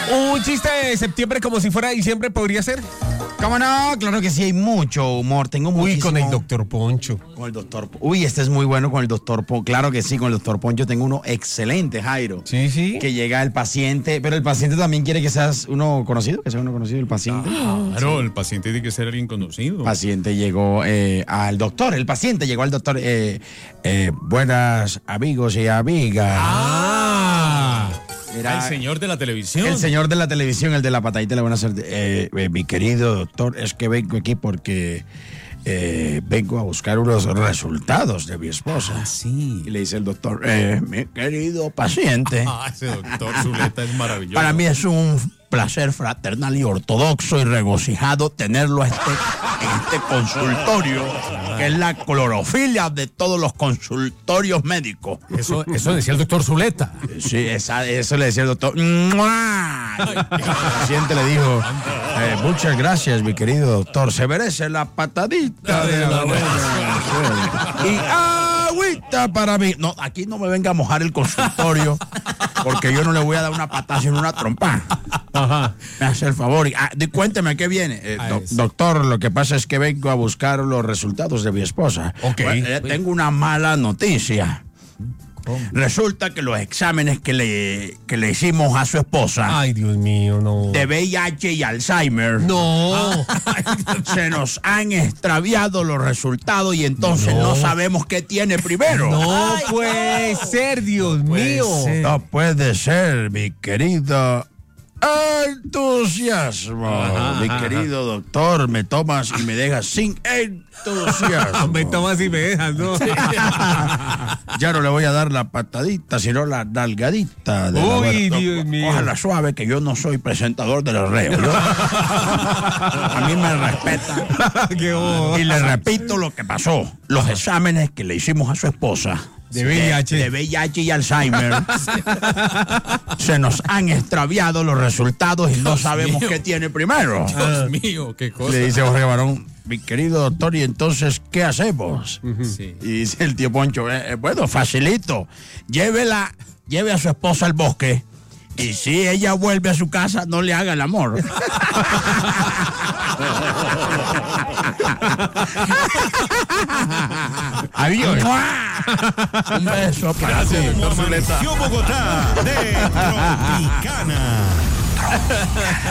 Un chiste de septiembre como si fuera diciembre podría ser. ¿Cómo no? Claro que sí, hay mucho humor. Tengo muchísimo. Uy, con el doctor Poncho. Con el doctor. Uy, este es muy bueno con el doctor Poncho. Claro que sí, con el doctor Poncho tengo uno excelente, Jairo. Sí, sí. Que llega el paciente, pero el paciente también quiere que seas uno conocido, el paciente. Claro, el paciente tiene que ser alguien conocido. El paciente llegó al doctor, el paciente llegó al doctor. Buenas amigos y amigas. Era el señor de la televisión. El señor de la televisión, el de la patadita de la buena suerte. Mi querido doctor, es que vengo aquí porque vengo a buscar unos resultados de mi esposa. Ah, sí. Y le dice el doctor, mi querido paciente. Ese doctor Zuleta es maravilloso. Para mí es un placer fraternal y ortodoxo y regocijado tenerlo en este consultorio, que es la clorofilia de todos los consultorios médicos. Eso decía el doctor Zuleta. Sí, eso le decía el doctor. ¡Mua! El paciente le dijo, muchas gracias, mi querido doctor. Se merece la patadita de la buena. Y agüita para mí. No, aquí no me venga a mojar el consultorio, porque yo no le voy a dar una patada sino una trompa. Ajá. Me hace el favor. Cuénteme qué viene. Doctor, lo que pasa es que vengo a buscar los resultados de mi esposa. Ok. Bueno, tengo una mala noticia. Resulta que los exámenes que le hicimos a su esposa Ay, Dios mío, no. de VIH y Alzheimer No. se nos han extraviado los resultados y entonces no sabemos qué tiene primero. No puede ser, Dios mío. No puede ser, mi querido entusiasmo. Mi querido doctor, me tomas y me dejas sin entusiasmo. Me tomas y me dejas, ¿no? Ya no le voy a dar la patadita, sino la nalgadita. Uy, Dios mío. Ojalá suave, que yo no soy presentador de los reos. A mí me respeta. Qué bobo. Y le repito lo que pasó. Los exámenes que le hicimos a su esposa De VIH. de VIH y Alzheimer se nos han extraviado los resultados y no sabemos qué tiene primero. Dios mío, qué cosa. Le dice Jorge Barón, mi querido doctor, ¿y entonces qué hacemos? Sí. Y dice el tío Poncho, bueno, facilito. Lleve a su esposa al bosque y si ella vuelve a su casa, no le haga el amor. Adiós. Un beso para ti. Amaneció Bogotá de Tropicana.